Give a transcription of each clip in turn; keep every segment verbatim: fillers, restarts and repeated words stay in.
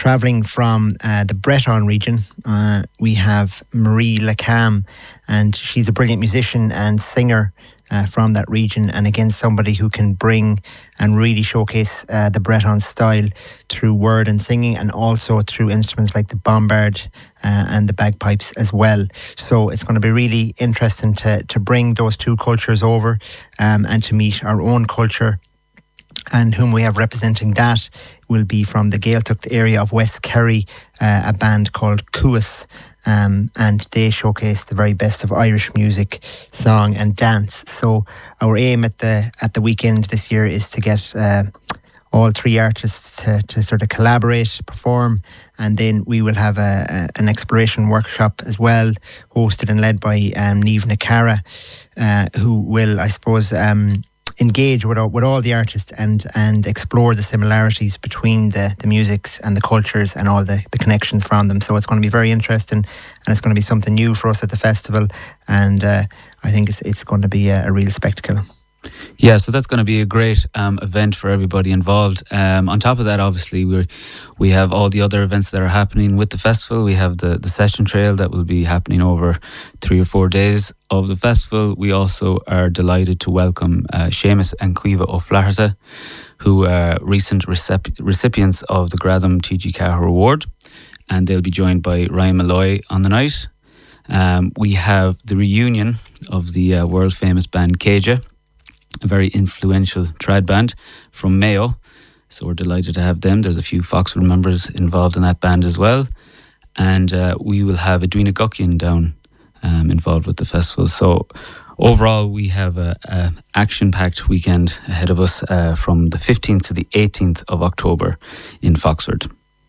travelling from uh, the Breton region, uh, we have Marie Lacam, and she's a brilliant musician and singer uh, from that region, and again somebody who can bring and really showcase uh, the Breton style through word and singing, and also through instruments like the bombard uh, and the bagpipes as well. So it's going to be really interesting to, to bring those two cultures over um, and to meet our own culture. And whom we have representing that will be from the Gaeltacht area of West Kerry, uh, a band called Cuas, um, and they showcase the very best of Irish music, song and dance. So our aim at the at the weekend this year is to get uh, all three artists to, to sort of collaborate, perform, and then we will have a, a, an exploration workshop as well, hosted and led by um, Niamh Ní Cara, uh, who will, I suppose, um, engage with all, with all the artists and and explore the similarities between the, the musics and the cultures and all the, the connections from them. So it's going to be very interesting, and it's going to be something new for us at the festival, and uh, I think it's, it's going to be a, a real spectacle. Yeah, so that's going to be a great um, event for everybody involved. Um, on top of that, obviously, we we have all the other events that are happening with the festival. We have the, the session trail that will be happening over three or four days of the festival. We also are delighted to welcome uh, Seamus and Caoimhe O'Flaherty, who are recent recip- recipients of the Gratham T G Cahir Award, and they'll be joined by Ryan Malloy on the night. Um, we have the reunion of the uh, world-famous band Céide, a very influential trad band from Mayo. So we're delighted to have them. There's a few Foxwood members involved in that band as well. And uh, we will have Edwina Guckian down um, involved with the festival. So overall, we have a, a action-packed weekend ahead of us uh, from the fifteenth to the eighteenth of October in Foxford.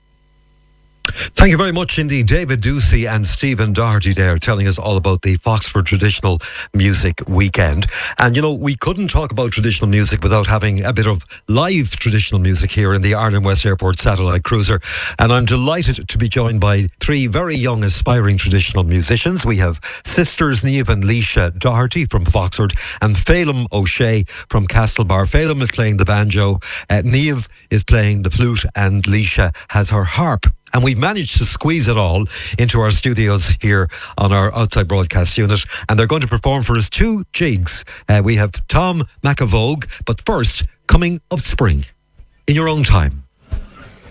Thank you very much indeed, David Ducey and Stephen Doherty there, telling us all about the Foxford Traditional Music Weekend. And you know, we couldn't talk about traditional music without having a bit of live traditional music here in the Ireland West Airport Satellite Cruiser. And I'm delighted to be joined by three very young aspiring traditional musicians. We have sisters Niamh and Leisha Doherty from Foxford and Phelim O'Shea from Castlebar. Phelim is playing the banjo, uh, Niamh is playing the flute, and Leisha has her harp. And we've managed to squeeze it all into our studios here on our outside broadcast unit. And they're going to perform for us two jigs. Uh, we have Tom McAvogue, but first, Coming of Spring, in your own time.